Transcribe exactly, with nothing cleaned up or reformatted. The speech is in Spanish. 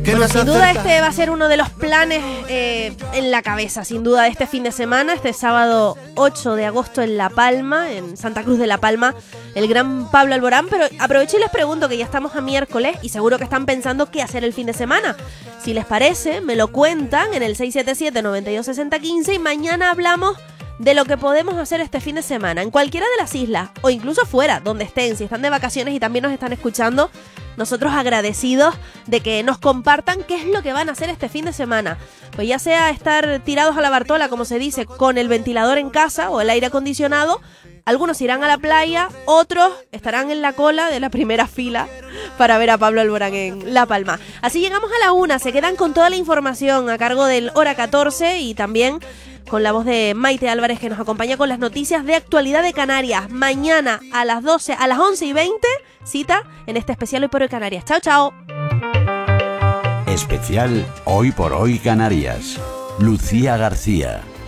¿Qué Bueno, nos sin duda acerca? este va a ser uno de los planes eh, en la cabeza, sin duda, de este fin de semana, este sábado ocho de agosto en La Palma, en Santa Cruz de La Palma, el gran Pablo Alborán. Pero aprovecho y les pregunto, que ya estamos a miércoles y seguro que están pensando qué hacer el fin de semana. Si les parece, me lo cuentan en el seis siete siete, nueve dos seis cero uno cinco y mañana hablamos de lo que podemos hacer este fin de semana en cualquiera de las islas o incluso fuera, donde estén, si están de vacaciones y también nos están escuchando. Nosotros agradecidos de que nos compartan qué es lo que van a hacer este fin de semana. Pues ya sea estar tirados a la bartola, como se dice, con el ventilador en casa o el aire acondicionado. Algunos irán a la playa, otros estarán en la cola de la primera fila para ver a Pablo Alborán en La Palma. Así llegamos a la una, se quedan con toda la información a cargo del Hora catorce y también con la voz de Maite Álvarez, que nos acompaña con las noticias de actualidad de Canarias. Mañana a las doce, a las once y veinte, cita en este especial Hoy por Hoy Canarias. Chao, chao. Especial Hoy por Hoy Canarias. Lucía García.